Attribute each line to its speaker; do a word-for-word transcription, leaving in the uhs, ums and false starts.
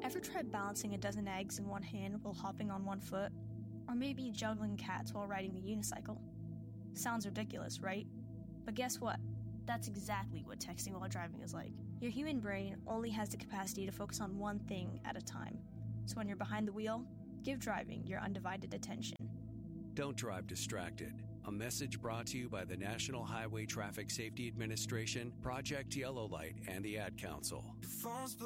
Speaker 1: Ever tried balancing a dozen eggs in one hand while hopping on one foot? Or maybe juggling cats while riding the unicycle? Sounds ridiculous, right? But guess what? That's exactly what texting while driving is like. Your human brain only has the capacity to focus on one thing at a time. So when you're behind the wheel, give driving your undivided attention.
Speaker 2: Don't drive distracted. A message brought to you by the National Highway Traffic Safety Administration, Project Yellow Light, and the Ad Council.